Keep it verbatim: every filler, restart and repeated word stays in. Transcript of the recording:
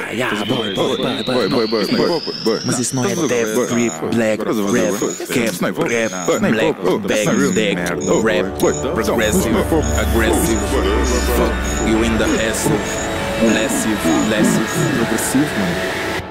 yeah, yeah, boy, boy, boy, boy, boy, boy, boy, boy. Mas isso não é death, grip, black, rap, cap, rap, black, bag, deck, rap, progressive, aggressive, fuck you in the ass, massive, massive, progressive, mano.